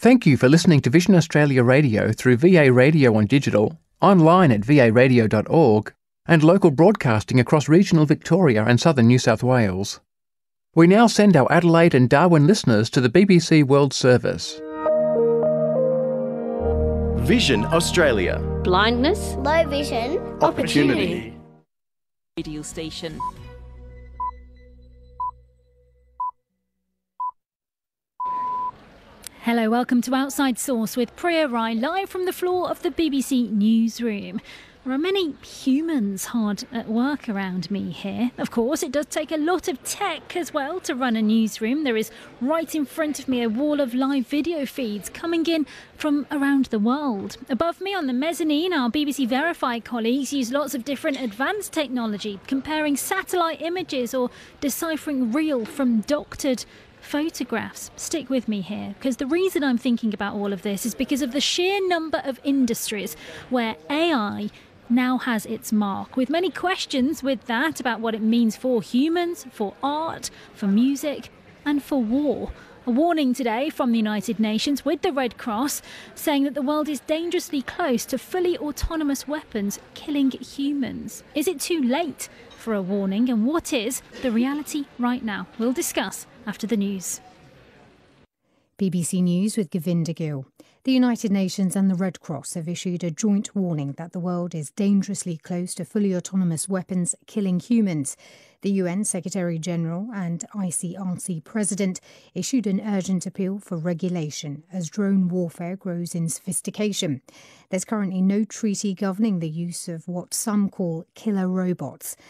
Thank you for listening to Vision Australia Radio through VA Radio on digital, online at varadio.org, and local broadcasting across regional Victoria and southern New South Wales. We now send our Adelaide and Darwin listeners to the BBC World Service. Vision Australia. Blindness, low vision, Opportunity. Radio station. Hello, welcome to Outside Source with Priya Rai, live from the floor of the BBC Newsroom. There are many humans hard at work around me here. Of course, it does take a lot of tech as well to run a newsroom. There is right in front of me a wall of live video feeds coming in from around the world. Above me on the mezzanine, our BBC Verify colleagues use lots of different advanced technology, comparing satellite images or deciphering real from doctored photographs. Stick with me here, because the reason I'm thinking about all of this is because of the sheer number of industries where AI now has its mark, with many questions with that about what it means for humans, for art, for music and for war. A warning today from the United Nations with the Red Cross saying that the world is dangerously close to fully autonomous weapons killing humans. Is it too late for a warning, and what is the reality right now? We'll discuss after the news. BBC News with Govinda Gill. The United Nations and the Red Cross have issued a joint warning that the world is dangerously close to fully autonomous weapons killing humans. The UN Secretary-General and ICRC President issued an urgent appeal for regulation as drone warfare grows in sophistication. There's currently no treaty governing the use of what some call killer robots.